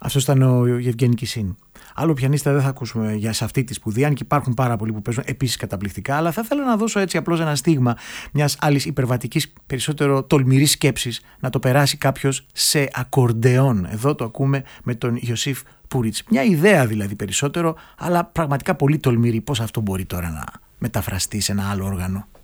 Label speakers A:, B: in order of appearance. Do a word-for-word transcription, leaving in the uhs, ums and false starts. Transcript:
A: Αυτό ήταν ο Γευγένη Κισίν. Άλλο πιανίστα δεν θα ακούσουμε για σε αυτή τη σπουδή, αν και υπάρχουν πάρα πολλοί που παίζουν επίσης καταπληκτικά, αλλά θα ήθελα να δώσω έτσι απλώς ένα στίγμα μιας άλλης υπερβατικής, περισσότερο τολμηρής σκέψης, να το περάσει κάποιος σε ακορντεόν. Εδώ το ακούμε με τον Ιωσήφ Πούριτς. Μια ιδέα δηλαδή περισσότερο, αλλά πραγματικά πολύ τολμηρή. Πώς αυτό μπορεί τώρα να μεταφραστεί σε ένα άλλο όργανο.